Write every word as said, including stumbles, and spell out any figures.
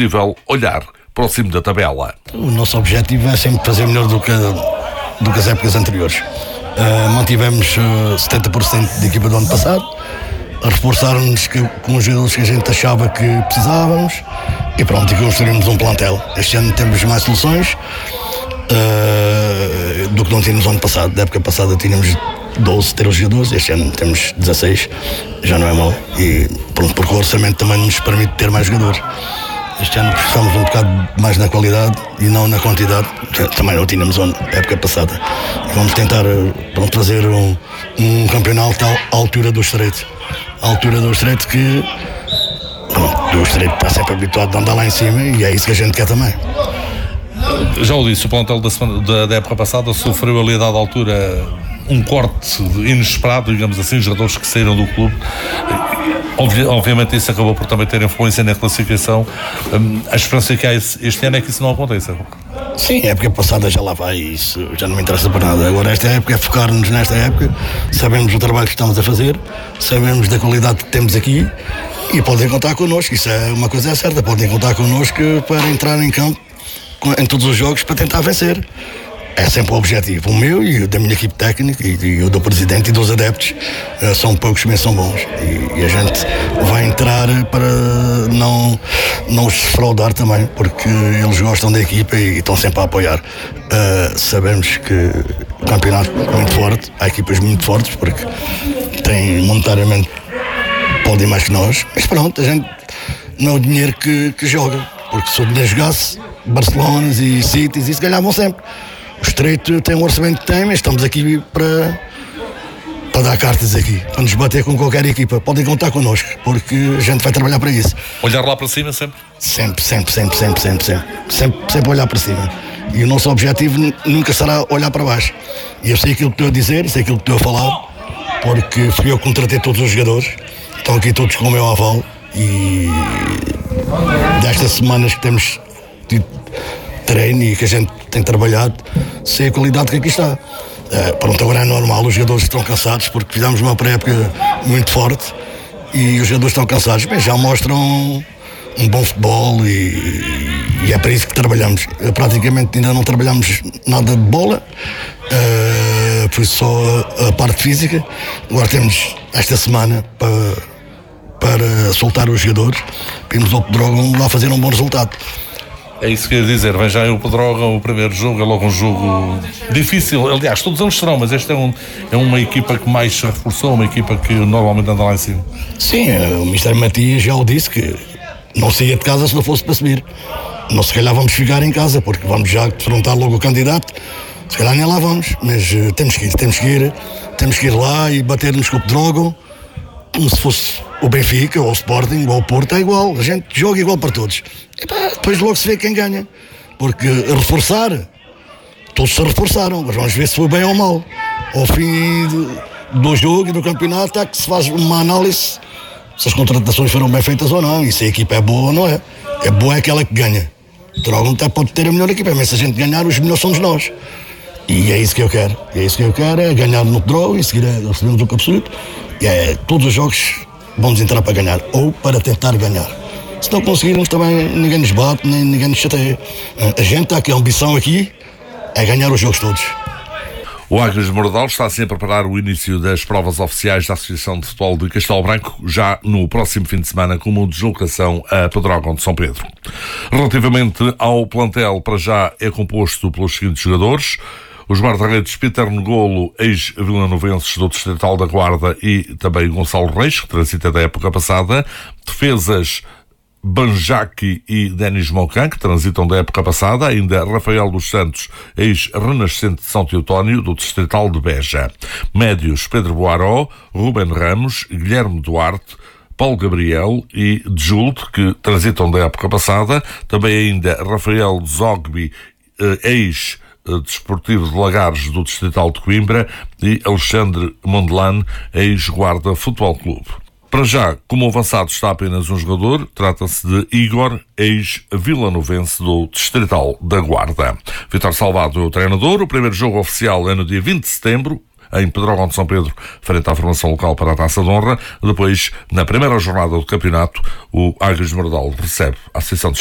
possível olhar para o cimo da tabela. O nosso objetivo é sempre fazer melhor do que, do que as épocas anteriores. Uh, mantivemos uh, setenta por cento da equipa do ano passado, a reforçar-nos com os jogadores que a gente achava que precisávamos e pronto, e construímos um plantel. Este ano temos mais soluções uh, do que não tínhamos no ano passado. Da época passada tínhamos doze, treze jogadores, este ano temos dezasseis, já não é mau. E pronto, porque o orçamento também nos permite ter mais jogadores. Este ano estamos um bocado mais na qualidade e não na quantidade, também não tínhamos na época passada. E vamos tentar pronto, fazer um, um campeonato à altura do Estreito. À altura do Estreito que pronto, o Estreito está sempre habituado a andar lá em cima e é isso que a gente quer também. Já o disse, o plantel da, semana, da, da época passada sofreu ali a dada altura um corte inesperado, digamos assim, jogadores que saíram do clube. Obviamente isso acabou por também ter influência na classificação. A esperança que há este ano é que isso não aconteça. Sim, a época passada já lá vai, isso já não me interessa para nada. Agora esta época é focar-nos nesta época, sabemos o trabalho que estamos a fazer, sabemos da qualidade que temos aqui e podem contar connosco, isso é uma coisa certa, podem contar connosco para entrar em campo em todos os jogos para tentar vencer. É sempre o objetivo, o meu e o da minha equipe técnica e, e o do presidente e dos adeptos. Uh, são poucos, mas são bons e, e a gente vai entrar para não, não os defraudar também, porque eles gostam da equipa e, e estão sempre a apoiar. Uh, sabemos que o campeonato é muito forte, há equipas muito fortes porque têm monetariamente, podem mais que nós, mas pronto, a gente não é o dinheiro que, que joga, porque se o dinheiro jogasse, Barcelonas e Cities, isso ganhavam sempre. O Estreito tem um orçamento que tem, mas estamos aqui para, para dar cartas aqui, para nos bater com qualquer equipa. Podem contar connosco, porque a gente vai trabalhar para isso. Olhar lá para cima sempre? Sempre, sempre, sempre, sempre, sempre, sempre. Sempre, sempre olhar para cima. E o nosso objetivo nunca será olhar para baixo. E eu sei aquilo que estou a dizer, sei aquilo que estou a falar, porque fui eu que contratei todos os jogadores, estão aqui todos com o meu aval, e destas semanas que temos tido treino e que a gente tem trabalhado, sei a qualidade que aqui está. Uh, pronto, agora é normal, os jogadores estão cansados porque fizemos uma pré-época muito forte e os jogadores estão cansados, mas já mostram um bom futebol e, e é para isso que trabalhamos. Uh, praticamente ainda não trabalhamos nada de bola, uh, foi só a, a parte física. Agora temos esta semana para, para soltar os jogadores, vimos o Pedrógão lá fazer um bom resultado. É isso que eu ia dizer, vem já o Pedrógão, o primeiro jogo, é logo um jogo difícil, aliás, todos eles serão, mas este é, um, é uma equipa que mais se reforçou, uma equipa que normalmente anda lá em cima. Sim, o mister Matias já o disse, que não saía de casa se não fosse para subir. Nós se calhar vamos ficar em casa, porque vamos já defrontar logo o candidato, se calhar nem lá vamos, mas uh, temos que ir, temos que ir, temos que ir lá e bater-nos com o Pedrógão, como se fosse o Benfica, ou o Sporting, ou o Porto, é igual, a gente joga igual para todos. E pá, depois logo se vê quem ganha, porque reforçar, todos se reforçaram, mas vamos ver se foi bem ou mal. Ao fim do, do jogo e do campeonato é que se faz uma análise se as contratações foram bem feitas ou não, e se a equipa é boa ou não é. É boa é aquela que ganha. O Pedrógão até pode ter a melhor equipa, mas se a gente ganhar, os melhores somos nós. E é isso que eu quero, é isso que eu quero, é ganhar no Pedrógão, e seguir recebemos o Cup absoluto. E é, todos os jogos vamos entrar para ganhar, ou para tentar ganhar. Se não conseguirmos também, ninguém nos bate, nem ninguém nos chateia. A gente está aqui, a ambição aqui é ganhar os jogos todos. O Águias de Mordal está assim a preparar o início das provas oficiais da Associação de Futebol de Castelo Branco, já no próximo fim de semana, com uma deslocação a Pedrógão de São Pedro. Relativamente ao plantel, para já é composto pelos seguintes jogadores: os guarda-redes Peter Negolo, ex-vilanovenses do Distrital da Guarda, e também Gonçalo Reis, que transita da época passada. Defesas Banjaki e Denis Mocan, que transitam da época passada. Ainda Rafael dos Santos, ex-renascente de São Teotónio, do Distrital de Beja. Médios Pedro Boaró, Ruben Ramos, Guilherme Duarte, Paulo Gabriel e Djulte, que transitam da época passada. Também ainda Rafael Zogby, ex Desportivo de Lagares, do Distrital de Coimbra, e Alexandre Mondelano, ex-Guarda Futebol Clube. Para já, como avançado está apenas um jogador, trata-se de Igor, ex-vilanovense do Distrital da Guarda. Vítor Salvado é o treinador. O primeiro jogo oficial é no dia vinte de setembro, em Pedrógão de São Pedro, frente à formação local para a Taça de Honra. Depois, na primeira jornada do campeonato, o Águias de Mordal recebe a Associação de